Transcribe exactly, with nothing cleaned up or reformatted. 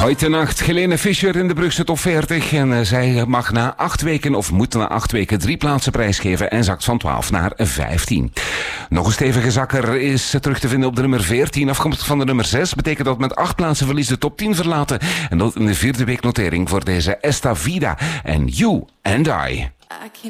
Heute nacht Helene Fischer in de Brugse top veertig. En uh, zij mag na acht weken, of moet na acht weken, drie plaatsen prijsgeven en zakt van twaalf naar vijftien. Nog een stevige zakker is terug te vinden op de nummer veertien. Afkomstig van de nummer zes. Betekent dat met acht plaatsen verlies de top tien verlaten. En dat in de vierde week notering voor deze Esta Vida en You and I.